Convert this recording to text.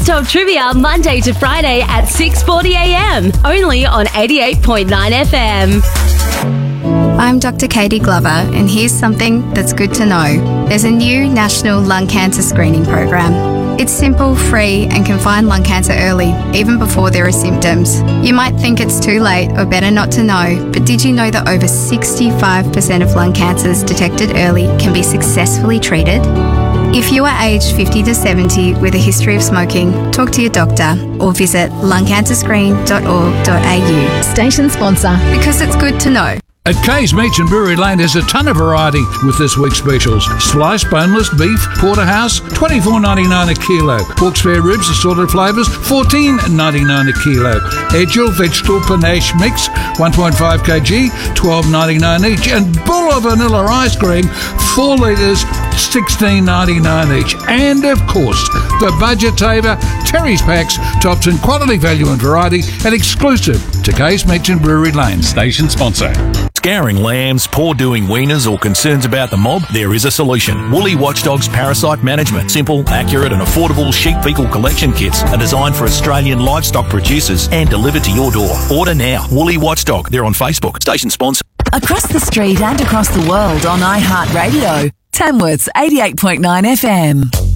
Kids Talk Trivia Monday to Friday at 6:40am, only on 88.9 FM. I'm Dr. Katie Glover, and here's something that's good to know. There's a new national lung cancer screening program. It's simple, free, and can find lung cancer early, even before there are symptoms. You might think it's too late or better not to know, but did you know that over 65% of lung cancers detected early can be successfully treated? If you are aged 50 to 70 with a history of smoking, talk to your doctor or visit lungcancerscreen.org.au. Station sponsor. Because it's good to know. At Kay's Meats and Brewery Lane, there's a ton of variety with this week's specials. Sliced boneless beef, porterhouse, $24.99 a kilo. Pork spare ribs, assorted flavours, $14.99 a kilo. Edgel vegetable panache mix, 1.5 kg, $12.99 each. And Bulla vanilla ice cream, 4 litres, $16.99 each. And of course, the budget saver, Terry's Packs, tops in quality, value and variety, and exclusive to Kay's Meats and Brewery Lane. Station sponsor. Scouring lambs, poor doing weaners, or concerns about the mob? There is a solution. Woolly Watchdog's Parasite Management. Simple, accurate and affordable sheep fecal collection kits are designed for Australian livestock producers and delivered to your door. Order now. Woolly Watchdog. They're on Facebook. Station sponsor. Across the street and across the world on iHeartRadio. Tamworth's 88.9 FM.